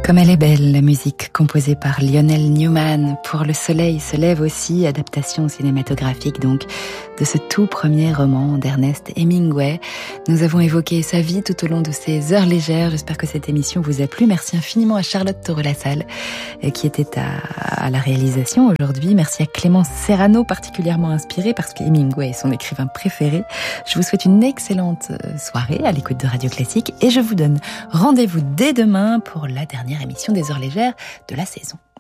Comme elle est belle, la musique composée par Lionel Newman pour Le Soleil se lève aussi, adaptation cinématographique donc de ce tout premier roman d'Ernest Hemingway. Nous avons évoqué sa vie tout au long de ces heures légères. J'espère que cette émission vous a plu. Merci infiniment à Charlotte Taurelassalle qui était à la réalisation aujourd'hui. Merci à Clémence Serrano, particulièrement inspirée parce que Hemingway est son écrivain préféré. Je vous souhaite une excellente soirée à l'écoute de Radio Classique et je vous donne rendez-vous dès demain pour la dernière émission des Heures légères de la saison.